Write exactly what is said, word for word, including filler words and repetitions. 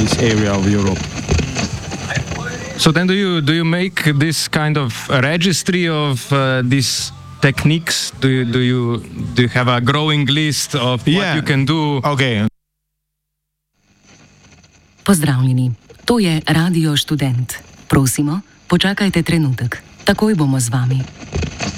this area of Europe. So then do you do you make this kind of registry of uh, these techniques? Do you do you do you have a growing list of what Yeah. you can do? Okay. Pozdravljeni, to je Radio Študent. Prosimo, počakajte trenutek, takoj bomo z vami.